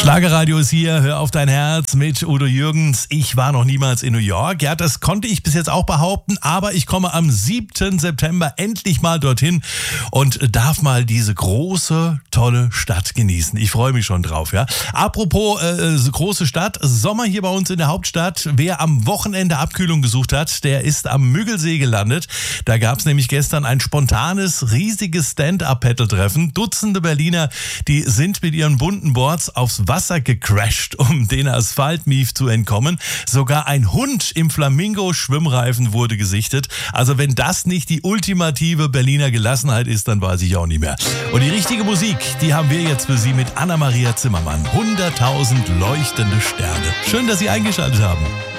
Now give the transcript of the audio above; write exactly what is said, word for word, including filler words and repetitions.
Schlagerradio ist hier, hör auf dein Herz mit Udo Jürgens. Ich war noch niemals in New York. Ja, das konnte ich bis jetzt auch behaupten, aber ich komme am siebten September endlich mal dorthin und darf mal diese große, tolle Stadt genießen. Ich freue mich schon drauf, ja. Apropos äh, große Stadt, Sommer hier bei uns in der Hauptstadt. Wer am Wochenende Abkühlung gesucht hat, der ist am Müggelsee gelandet. Da gab es nämlich gestern ein spontanes, riesiges Stand-Up-Paddle-Treffen. Dutzende Berliner, die sind mit ihren bunten Boards aufs Wasser gecrasht, um den Asphaltmief zu entkommen. Sogar ein Hund im Flamingo-Schwimmreifen wurde gesichtet. Also wenn das nicht die ultimative Berliner Gelassenheit ist, dann weiß ich auch nicht mehr. Und die richtige Musik, die haben wir jetzt für Sie mit Anna-Maria Zimmermann. hunderttausend leuchtende Sterne. Schön, dass Sie eingeschaltet haben.